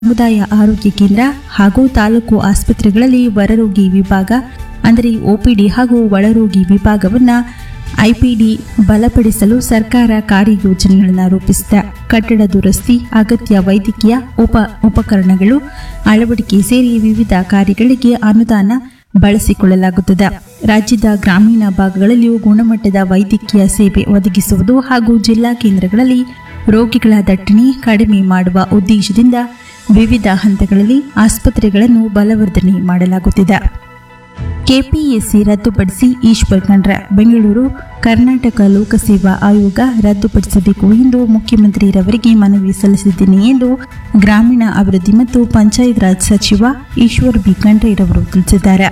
ಸಮುದಾಯ ಆರೋಗ್ಯ ಕೇಂದ್ರ ಹಾಗೂ ತಾಲೂಕು ಆಸ್ಪತ್ರೆಗಳಲ್ಲಿ ಹೊರರೋಗಿ ವಿಭಾಗ ಅಂದರೆ ಒಪಿಡಿ ಹಾಗೂ ಒಳರೋಗಿ ವಿಭಾಗವನ್ನು ಐಪಿಡಿ ಬಲಪಡಿಸಲು ಸರ್ಕಾರ ಕಾರ್ಯಯೋಜನೆಗಳನ್ನು ರೂಪಿಸಿದೆ. ಕಟ್ಟಡ ದುರಸ್ತಿ, ಅಗತ್ಯ ವೈದ್ಯಕೀಯ ಉಪಕರಣಗಳು ಅಳವಡಿಕೆ ಸೇರಿ ವಿವಿಧ ಕಾರ್ಯಗಳಿಗೆ ಅನುದಾನ ಬಳಸಿಕೊಳ್ಳಲಾಗುತ್ತದೆ. ರಾಜ್ಯದ ಗ್ರಾಮೀಣ ಭಾಗಗಳಲ್ಲಿಯೂ ಗುಣಮಟ್ಟದ ವೈದ್ಯಕೀಯ ಸೇವೆ ಒದಗಿಸುವುದು ಹಾಗೂ ಜಿಲ್ಲಾ ಕೇಂದ್ರಗಳಲ್ಲಿ ರೋಗಿಗಳ ದಟ್ಟಣೆ ಕಡಿಮೆ ಮಾಡುವ ಉದ್ದೇಶದಿಂದ ವಿವಿಧ ಹಂತಗಳಲ್ಲಿ ಆಸ್ಪತ್ರೆಗಳನ್ನು ಬಲವರ್ಧನೆ ಮಾಡಲಾಗುತ್ತಿದೆ. ಕೆಪಿಎಸ್ಸಿ ರದ್ದುಪಡಿಸಿ ಈಶ್ವರ್ ಖಂಡ್ರೆ. ಬೆಂಗಳೂರು ಕರ್ನಾಟಕ ಲೋಕಸೇವಾ ಆಯೋಗ ರದ್ದುಪಡಿಸಬೇಕು ಎಂದು ಮುಖ್ಯಮಂತ್ರಿಯವರಿಗೆ ಮನವಿ ಸಲ್ಲಿಸಿದ್ದೇನೆ ಎಂದು ಗ್ರಾಮೀಣ ಅಭಿವೃದ್ಧಿ ಮತ್ತು ಪಂಚಾಯತ್ ರಾಜ್ ಸಚಿವ ಈಶ್ವರ್ ಬಿ ಖಂಡ್ರೆರವರು ತಿಳಿಸಿದ್ದಾರೆ.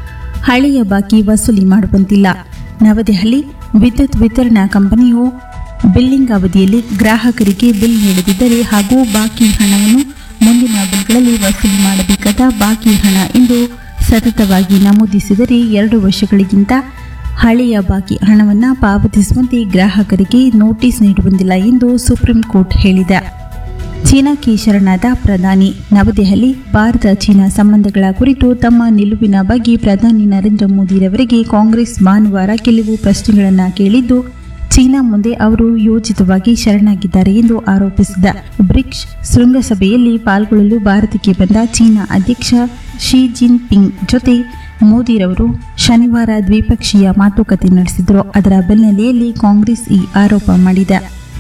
ಹಳೆಯ ಬಾಕಿ ವಸೂಲಿ ಮಾಡುವಂತಿಲ್ಲ. ನವದೆಹಲಿ ವಿದ್ಯುತ್ ವಿತರಣಾ ಕಂಪನಿಯು ಬಿಲ್ಲಿಂಗ್ ಅವಧಿಯಲ್ಲಿ ಗ್ರಾಹಕರಿಗೆ ಬಿಲ್ ನೀಡದಿದ್ದರೆ ಹಾಗೂ ಬಾಕಿ ಹಣವನ್ನು ಮುಂದಿನ ಬಿಲ್ಗಳಲ್ಲಿ ವಸೂಲಿ ಮಾಡಬೇಕಾದ ಬಾಕಿ ಹಣ ಎಂದು ಸತತವಾಗಿ ನಮೂದಿಸಿದರೆ 2 ವರ್ಷಗಳಿಗಿಂತ ಹಳೆಯ ಬಾಕಿ ಹಣವನ್ನು ಪಾವತಿಸುವಂತೆ ಗ್ರಾಹಕರಿಗೆ ನೋಟಿಸ್ ನೀಡುವಂತಿಲ್ಲ ಎಂದು ಸುಪ್ರೀಂ ಕೋರ್ಟ್ ಹೇಳಿದೆ. ಚೀನಾಕ್ಕೆ ಶರಣಾದ ಪ್ರಧಾನಿ. ನವದೆಹಲಿ ಭಾರತ ಚೀನಾ ಸಂಬಂಧಗಳ ಕುರಿತು ತಮ್ಮ ನಿಲುವಿನ ಬಗ್ಗೆ ಪ್ರಧಾನಿ ನರೇಂದ್ರ ಮೋದಿರವರಿಗೆ ಕಾಂಗ್ರೆಸ್ ಭಾನುವಾರ ಕೆಲವು ಪ್ರಶ್ನೆಗಳನ್ನು ಕೇಳಿದ್ದು, ಚೀನಾ ಮುಂದೆ ಅವರು ಯೋಜಿತವಾಗಿ ಶರಣಾಗಿದ್ದಾರೆ ಎಂದು ಆರೋಪಿಸಿದೆ. ಬ್ರಿಕ್ಸ್ ಶೃಂಗಸಭೆಯಲ್ಲಿ ಪಾಲ್ಗೊಳ್ಳಲು ಭಾರತಕ್ಕೆ ಬಂದ ಚೀನಾ ಅಧ್ಯಕ್ಷ ಶಿ ಜಿನ್ಪಿಂಗ್ ಜೊತೆ ಮೋದಿರವರು ಶನಿವಾರ ದ್ವಿಪಕ್ಷೀಯ ಮಾತುಕತೆ ನಡೆಸಿದರು. ಅದರ ಬೆನ್ನಲ್ಲೆಯಲ್ಲಿ ಕಾಂಗ್ರೆಸ್ ಈ ಆರೋಪ ಮಾಡಿದೆ.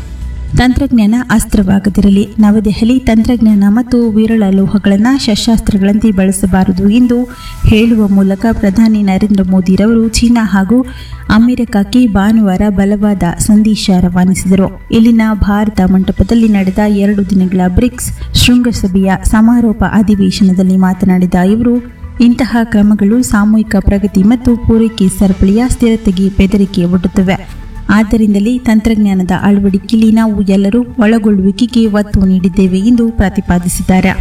ತಂತ್ರಜ್ಞಾನ ಅಸ್ತ್ರವಾಗದಿರಲಿ. ನವದೆಹಲಿ ತಂತ್ರಜ್ಞಾನ ಮತ್ತು ವಿರಳ ಲೋಹಗಳನ್ನು ಶಸ್ತ್ರಾಸ್ತ್ರಗಳಂತೆ ಬಳಸಬಾರದು ಎಂದು ಹೇಳುವ ಮೂಲಕ ಪ್ರಧಾನಿ ನರೇಂದ್ರ ಮೋದಿರವರು ಚೀನಾ ಹಾಗೂ ಅಮೆರಿಕಕ್ಕೆ ಭಾನುವಾರ ಬಲವಾದ ಸಂದೇಶ ರವಾನಿಸಿದರು. ಇಲ್ಲಿನ ಭಾರತ ಮಂಟಪದಲ್ಲಿ ನಡೆದ 2 ದಿನಗಳ ಬ್ರಿಕ್ಸ್ ಶೃಂಗಸಭೆಯ ಸಮಾರೋಪ ಅಧಿವೇಶನದಲ್ಲಿ ಮಾತನಾಡಿದ ಇವರು, ಇಂತಹ ಕ್ರಮಗಳು ಸಾಮೂಹಿಕ ಪ್ರಗತಿ ಮತ್ತು ಪೂರೈಕೆ ಸರಪಳಿಯ ಸ್ಥಿರತೆಗೆ ಬೆದರಿಕೆ ಒಡ್ಡುತ್ತವೆ. ಆದ್ದರಿಂದಲೇ ತಂತ್ರಜ್ಞಾನದ ಅಳವಡಿಕೆಯಲ್ಲಿ ನಾವು ಎಲ್ಲರೂ ಒಳಗೊಳ್ಳುವಿಕೆಗೆ ಒತ್ತು ನೀಡಿದ್ದೇವೆ ಎಂದು ಪ್ರತಿಪಾದಿಸಿದ್ದಾರೆ.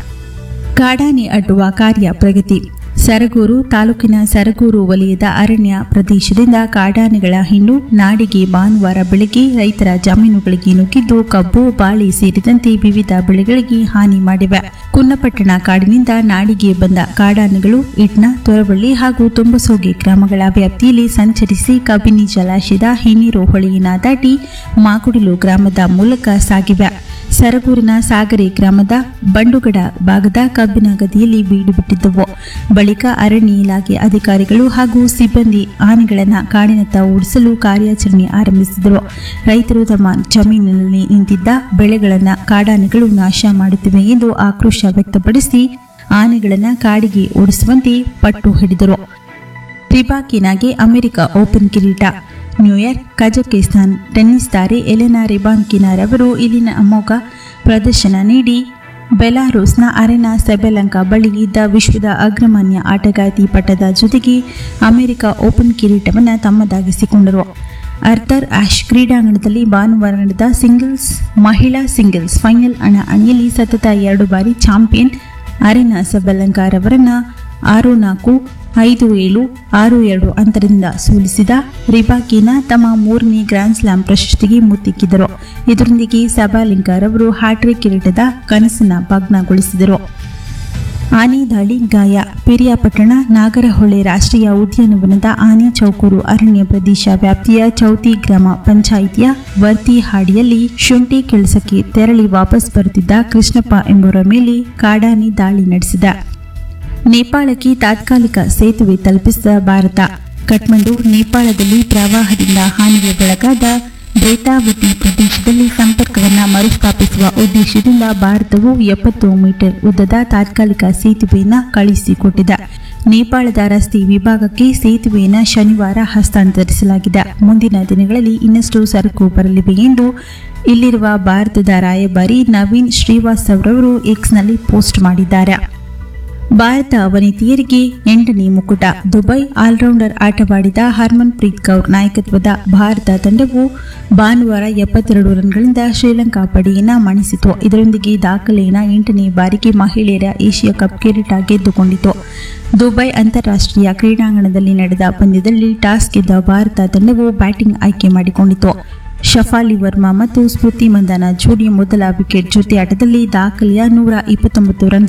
ಕಾಡಾನೆ ಅಡ್ಡುವ ಕಾರ್ಯ ಪ್ರಗತಿ. ಸರಗೂರು ತಾಲೂಕಿನ ಸರಗೂರು ವಲಯದ ಅರಣ್ಯ ಪ್ರದೇಶದಿಂದ ಕಾಡಾನೆಗಳ ಹಿಂಡು ನಾಡಿಗೆ ಭಾನುವಾರ ಬೆಳಗ್ಗೆ ರೈತರ ಜಮೀನುಗಳಿಗೆ ನುಗ್ಗಿದ್ದು ಕಬ್ಬು, ಬಾಳೆ ಸೇರಿದಂತೆ ವಿವಿಧ ಬೆಳೆಗಳಿಗೆ ಹಾನಿ ಮಾಡಿವೆ. ಕುನ್ನಪಟ್ಟಣ ಕಾಡಿನಿಂದ ನಾಡಿಗೆ ಬಂದ ಕಾಡಾನೆಗಳು ಇಟ್ನ, ತೊರವಳ್ಳಿ ಹಾಗೂ ತುಂಬಸೋಗೆ ಗ್ರಾಮಗಳ ವ್ಯಾಪ್ತಿಯಲ್ಲಿ ಸಂಚರಿಸಿ ಕಬಿನಿ ಜಲಾಶಯದ ಹಿನ್ನೀರು ಹೊಳೆಯನ್ನ ದಾಟಿ ಮಾಗುಡಿಲು ಗ್ರಾಮದ ಮೂಲಕ ಸಾಗಿವೆ. ಸರಗೂರಿನ ಸಾಗರೆ ಗ್ರಾಮದ ಬಂಡುಗಡ ಭಾಗದ ಕಬ್ಬಿನ ಗದಿಯಲ್ಲಿ ಬೀಡು ಬಿಟ್ಟಿದ್ದವು. ಬಳಿಕ ಅರಣ್ಯ ಇಲಾಖೆ ಅಧಿಕಾರಿಗಳು ಹಾಗೂ ಸಿಬ್ಬಂದಿ ಆನೆಗಳನ್ನು ಕಾಡಿನತ್ತ ಓಡಿಸಲು ಕಾರ್ಯಾಚರಣೆ ಆರಂಭಿಸಿದರು. ರೈತರು ತಮ್ಮ ಜಮೀನಿನಲ್ಲಿ ನಿಂತಿದ್ದ ಬೆಳೆಗಳನ್ನು ಕಾಡಾನೆಗಳು ನಾಶ ಮಾಡುತ್ತಿವೆ ಎಂದು ಆಕ್ರೋಶ ವ್ಯಕ್ತಪಡಿಸಿ ಆನೆಗಳನ್ನು ಕಾಡಿಗೆ ಓಡಿಸುವಂತೆ ಪಟ್ಟು ಹಿಡಿದರು. ರಿಬಾಕಿನಾಗೆ ಅಮೆರಿಕ ಓಪನ್ ಕಿರೀಟ. ನ್ಯೂಯಾರ್ಕ್ ಕಜಕಿಸ್ತಾನ್ ಟೆನ್ನಿಸ್ ತಾರೆ ಎಲೆನಾ ರಿಬಾಕಿನಾ ರವರು ಇಲ್ಲಿನ ಅಮೋಘ ಪ್ರದರ್ಶನ ನೀಡಿ ಬೆಲಾರೂಸ್ನ ಅರೆನಾ ಸೆಬೆಲಂಕಾ ಬಳಿ ಇದ್ದ ವಿಶ್ವದ ಅಗ್ರಮಾನ್ಯ ಆಟಗಾರ್ತಿ ಪಟ್ಟದ ಜೊತೆಗೆ ಅಮೆರಿಕ ಓಪನ್ ಕಿರೀಟವನ್ನು ತಮ್ಮದಾಗಿಸಿಕೊಂಡರು. ಅರ್ಥರ್ ಆಶ್ ಕ್ರೀಡಾಂಗಣದಲ್ಲಿ ಭಾನುವಾರ ನಡೆದ ಮಹಿಳಾ ಸಿಂಗಲ್ಸ್ ಫೈನಲ್ ಹಣಾಹಣಿಯಲ್ಲಿ ಸತತ 2 ಬಾರಿ ಚಾಂಪಿಯನ್ ಅರೆನಾ ಸೆಬೆಲಂಕಾ ರವರನ್ನು 6-4, 5-7, 6-2 ಅಂತರದಿಂದ ಸೋಲಿಸಿದ ರಿಬಾಕಿನಾ ತಮ್ಮ 3ನೇ ಗ್ರ್ಯಾಂಡ್ ಸ್ಲಾಮ್ ಪ್ರಶಸ್ತಿಗೆ ಮುತ್ತಿಕ್ಕಿದರು. ಇದರೊಂದಿಗೆ ಸೆಬೆಲಂಕಾ ರವರು ಹ್ಯಾಟ್ರಿಕ್ ಕಿರೀಟದ ಕನಸನ್ನು ಭಗ್ನಗೊಳಿಸಿದರು. ಆನೆ ದಾಳಿ ಗಾಯ. ಪಿರಿಯಾಪಟ್ಟಣ ನಾಗರಹೊಳೆ ರಾಷ್ಟ್ರೀಯ ಉದ್ಯಾನವನದ ಆನೆ ಚೌಕೂರು ಅರಣ್ಯ ಪ್ರದೇಶ ವ್ಯಾಪ್ತಿಯ ಚೌತಿ ಗ್ರಾಮ ಪಂಚಾಯಿತಿಯ ವರ್ತಿಹಾಡಿಯಲ್ಲಿ ಶುಂಠಿ ಕೆಲಸಕ್ಕೆ ತೆರಳಿ ವಾಪಸ್ ಬರುತ್ತಿದ್ದ ಕೃಷ್ಣಪ್ಪ ಎಂಬುವರ ಮೇಲೆ ಕಾಡಾನೆ ದಾಳಿ ನಡೆಸಿದೆ. ನೇಪಾಳಕ್ಕೆ ತಾತ್ಕಾಲಿಕ ಸೇತುವೆ ತಲುಪಿಸಿದ ಭಾರತ. ಕಠ್ಮಂಡು. ನೇಪಾಳದಲ್ಲಿ ಪ್ರವಾಹದಿಂದ ಹಾನಿಗೆ ಒಳಗಾದ ಬೇತಾವತಿ ಪ್ರದೇಶದಲ್ಲಿ ಸಂಪರ್ಕವನ್ನು ಮರುಸ್ಥಾಪಿಸುವ ಉದ್ದೇಶದಿಂದ ಭಾರತವು 70 ಮೀಟರ್ ಉದ್ದದ ತಾತ್ಕಾಲಿಕ ಸೇತುವೆಯನ್ನು ಕಳುಹಿಸಿಕೊಟ್ಟಿದೆ. ನೇಪಾಳದ ರಸ್ತೆ ವಿಭಾಗಕ್ಕೆ ಸೇತುವೆಯನ್ನು ಶನಿವಾರ ಹಸ್ತಾಂತರಿಸಲಾಗಿದೆ. ಮುಂದಿನ ದಿನಗಳಲ್ಲಿ ಇನ್ನಷ್ಟು ಸರಕು ಬರಲಿವೆ ಎಂದು ಇಲ್ಲಿರುವ ಭಾರತದ ರಾಯಭಾರಿ ನವೀನ್ ಶ್ರೀವಾಸ್ತವ್ ರವರು ಎಕ್ಸ್ನಲ್ಲಿ ಪೋಸ್ಟ್ ಮಾಡಿದ್ದಾರೆ. ಭಾರತ ವನಿತೆಯರಿಗೆ 8ನೇ ಮುಕುಟ. ದುಬೈ. ಆಲ್ರೌಂಡರ್ ಆಟವಾಡಿದ ಹರ್ಮನ್ ಪ್ರೀತ್ ಕೌರ್ ನಾಯಕತ್ವದ ಭಾರತ ತಂಡವು ಭಾನುವಾರ 72 ರನ್ಗಳಿಂದ ಶ್ರೀಲಂಕಾ ಪಡೆಯನ್ನು ಮಣಿಸಿತು. ಇದರೊಂದಿಗೆ ದಾಖಲೆಯ 8ನೇ ಬಾರಿಗೆ ಮಹಿಳೆಯರ ಏಷ್ಯಾ ಕಪ್ ಕಿರೀಟ ಗೆದ್ದುಕೊಂಡಿತು. ದುಬೈ ಅಂತಾರಾಷ್ಟ್ರೀಯ ಕ್ರೀಡಾಂಗಣದಲ್ಲಿ ನಡೆದ ಪಂದ್ಯದಲ್ಲಿ ಟಾಸ್ ಗೆದ್ದ ಭಾರತ ತಂಡವು ಬ್ಯಾಟಿಂಗ್ ಆಯ್ಕೆ ಮಾಡಿಕೊಂಡಿತು. ಶಫಾಲಿ ವರ್ಮಾ ಮತ್ತು ಸ್ಮೃತಿ ಮಂದಾನ ಜೋಡಿ ಮೊದಲ ವಿಕೆಟ್ ಜೊತೆ ಆಟದಲ್ಲಿ ದಾಖಲೆಯ 129 ರನ್